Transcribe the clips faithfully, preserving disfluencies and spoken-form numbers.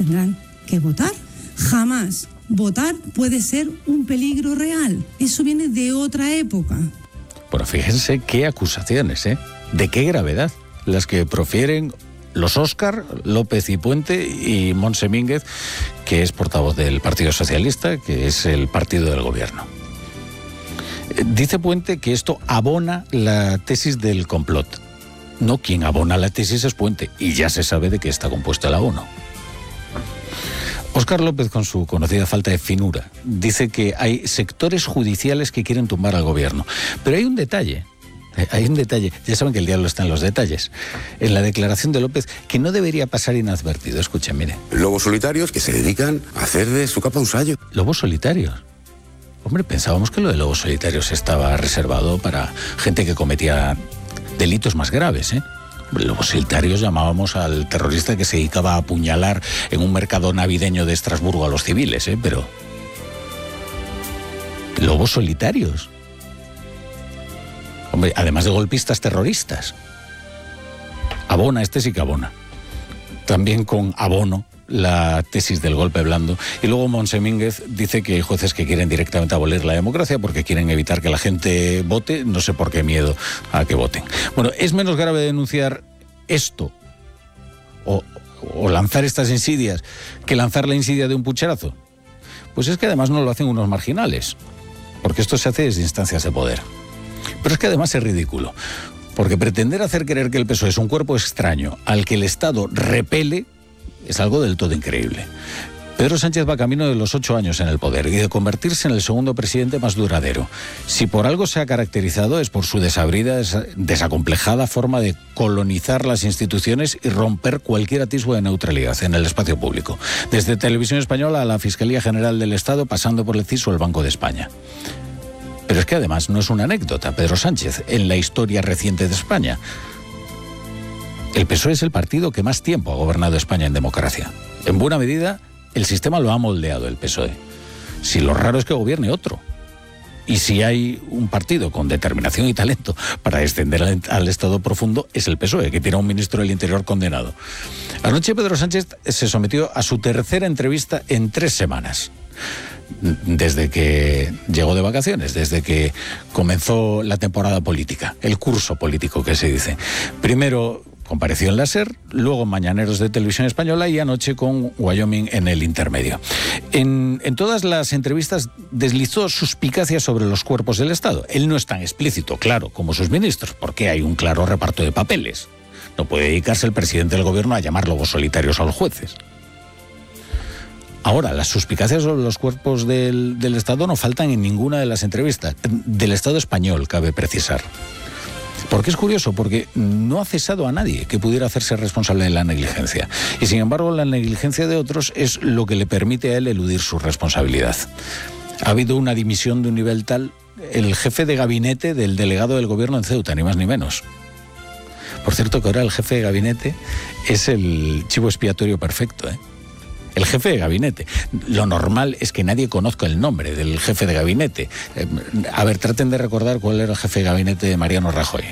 tendrán que votar. Jamás votar puede ser un peligro real. Eso viene de otra época. Bueno, fíjense qué acusaciones, ¿eh? De qué gravedad las que profieren los Óscar, López y Puente y Montse Mínguez, que es portavoz del Partido Socialista, que es el partido del gobierno. Dice Puente que esto abona la tesis del complot. No, quien abona la tesis es Puente, y ya se sabe de qué está compuesta la ONU. Óscar López, con su conocida falta de finura, dice que hay sectores judiciales que quieren tumbar al gobierno. Pero hay un detalle, hay un detalle, ya saben que el diablo está en los detalles. En la declaración de López, que no debería pasar inadvertido. Escuchen, mire. Lobos solitarios que se dedican a hacer de su capa un sayo. ¿Lobos solitarios? Hombre, pensábamos que lo de lobos solitarios estaba reservado para gente que cometía delitos más graves, ¿eh? Lobos solitarios llamábamos al terrorista que se dedicaba a apuñalar en un mercado navideño de Estrasburgo a los civiles, ¿eh? Pero... lobos solitarios. Hombre, además de golpistas terroristas. Abona, este sí que abona. También con abono la tesis del golpe blando. Y luego Montse Mínguez dice que hay jueces que quieren directamente abolir la democracia porque quieren evitar que la gente vote, no sé por qué miedo a que voten. Bueno, ¿es menos grave denunciar esto o, o lanzar estas insidias que lanzar la insidia de un pucherazo? Pues es que además no lo hacen unos marginales, porque esto se hace desde instancias de poder. Pero es que además es ridículo, porque pretender hacer creer que el P S O E es un cuerpo extraño al que el Estado repele es algo del todo increíble. Pedro Sánchez va camino de los ocho años en el poder y de convertirse en el segundo presidente más duradero. Si por algo se ha caracterizado es por su desabrida, desacomplejada forma de colonizar las instituciones y romper cualquier atisbo de neutralidad en el espacio público. Desde Televisión Española a la Fiscalía General del Estado, pasando por el C I S o el Banco de España. Pero es que además no es una anécdota, Pedro Sánchez, en la historia reciente de España. El P S O E es el partido que más tiempo ha gobernado España en democracia. En buena medida, el sistema lo ha moldeado el P S O E. Si lo raro es que gobierne otro. Y si hay un partido con determinación y talento para descender al, al Estado profundo, es el P S O E, que tiene a un ministro del Interior condenado. Anoche Pedro Sánchez se sometió a su tercera entrevista en tres semanas. Desde que llegó de vacaciones, desde que comenzó la temporada política, el curso político que se dice. Primero compareció en la SER, luego en Mañaneros de Televisión Española y anoche con Wyoming en el intermedio. En, en todas las entrevistas deslizó suspicacias sobre los cuerpos del Estado. Él no es tan explícito, claro, como sus ministros, porque hay un claro reparto de papeles. No puede dedicarse el presidente del gobierno a llamar lobos solitarios a los jueces. Ahora, las suspicacias sobre los cuerpos del, del Estado no faltan en ninguna de las entrevistas. Del Estado español, cabe precisar. Porque es curioso, porque no ha cesado a nadie que pudiera hacerse responsable de la negligencia. Y sin embargo, la negligencia de otros es lo que le permite a él eludir su responsabilidad. Ha habido una dimisión de un nivel tal, el jefe de gabinete del delegado del gobierno en Ceuta, ni más ni menos. Por cierto, que ahora el jefe de gabinete es el chivo expiatorio perfecto, ¿eh? El jefe de gabinete. Lo normal es que nadie conozca el nombre del jefe de gabinete. Eh, a ver, traten de recordar cuál era el jefe de gabinete de Mariano Rajoy.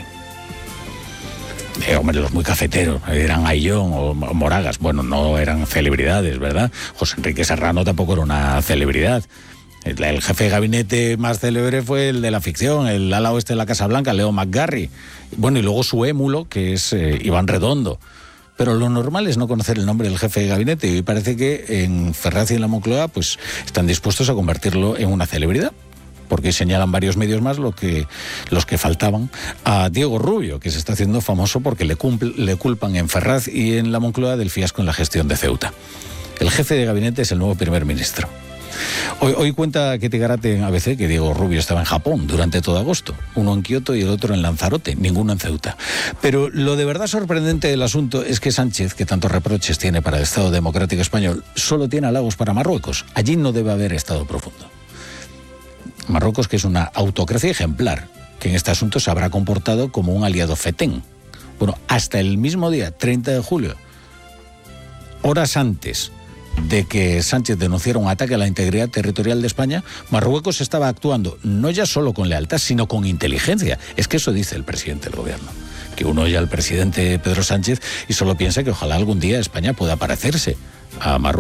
Eh, hombre, los muy cafeteros, eran Ayllón o Moragas. Bueno, no eran celebridades, ¿verdad? José Enrique Serrano tampoco era una celebridad. El, el jefe de gabinete más célebre fue el de la ficción, el ala oeste de la Casa Blanca, Leo McGarry. Bueno, y luego su émulo, que es eh, Iván Redondo. Pero lo normal es no conocer el nombre del jefe de gabinete y parece que en Ferraz y en la Moncloa pues, están dispuestos a convertirlo en una celebridad, porque señalan varios medios más lo que, los que faltaban a Diego Rubio, que se está haciendo famoso porque le, cumple, le culpan en Ferraz y en la Moncloa del fiasco en la gestión de Ceuta. El jefe de gabinete es el nuevo primer ministro. Hoy, hoy cuenta Ketty Garate en A B C que Diego Rubio estaba en Japón durante todo agosto, uno en Kioto y el otro en Lanzarote, ninguno en Ceuta. Pero lo de verdad sorprendente del asunto es que Sánchez, que tantos reproches tiene para el Estado Democrático Español, solo tiene halagos para Marruecos. Allí no debe haber Estado profundo. Marruecos, que es una autocracia ejemplar, que en este asunto se habrá comportado como un aliado fetén. Bueno, hasta el mismo día, treinta de julio, horas antes de que Sánchez denunciara un ataque a la integridad territorial de España, Marruecos estaba actuando no ya solo con lealtad, sino con inteligencia. Es que eso dice el presidente del gobierno, que uno oye al presidente Pedro Sánchez y solo piensa que ojalá algún día España pueda parecerse a Marruecos.